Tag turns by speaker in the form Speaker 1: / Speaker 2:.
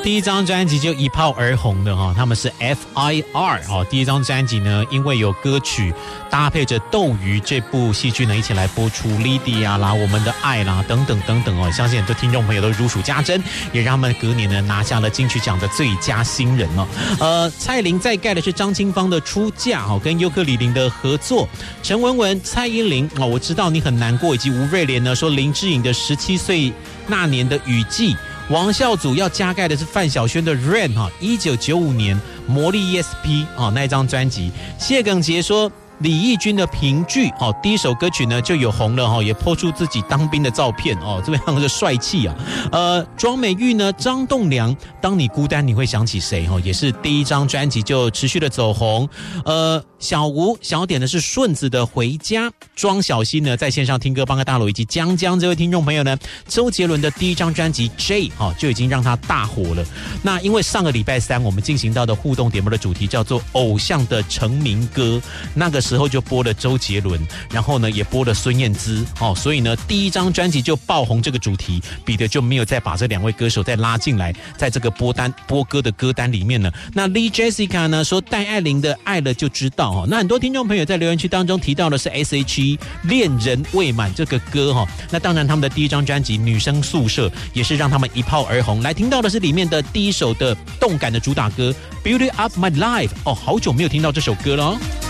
Speaker 1: 第一张专辑就一炮而红的哈，他们是 FIR 哦。第一张专辑呢，因为有歌曲搭配着《斗鱼》这部戏剧呢，一起来播出 Lydia 啦、我们的爱啦等等等等哦，相信很多听众朋友都如数家珍，也让他们隔年呢拿下了金曲奖的最佳新人哦。蔡琳再盖的是张清芳的出嫁哦，跟尤克里里的合作，陈文文、蔡依林哦，我知道你很难过，以及吴瑞莲呢说林志颖的17岁那年的雨季。王孝祖要加盖的是范晓萱的 Rain 哈，1995年魔力 ESP 哦那一张专辑。谢耿杰说李翊君的评剧哦，第一首歌曲呢就有红了哈，也po出自己当兵的照片哦，这边的帅气啊。庄美玉呢，张栋梁，当你孤单你会想起谁哦，也是第一张专辑就持续的走红。小吴想要点的是顺子的回家。庄小希呢在线上听歌帮个大楼，以及江江这位听众朋友呢，周杰伦的第一张专辑 J 哦就已经让他大火了。那因为上个礼拜三我们进行到的互动点播的主题叫做偶像的成名歌，那个时候就播了周杰伦，然后呢也播了孙燕姿哦，所以呢第一张专辑就爆红这个主题，彼得就没有再把这两位歌手再拉进来，在这个播歌的歌单里面呢。那 Lee Jessica 呢说戴爱玲的爱了就知道哦，那很多听众朋友在留言区当中提到的是 S.H.E 恋人未满这个歌哈，那当然他们的第一张专辑女生宿舍也是让他们一炮而红。来听到的是里面的第一首的动感的主打歌 Beauty Up My Life 哦，好久没有听到这首歌了哦。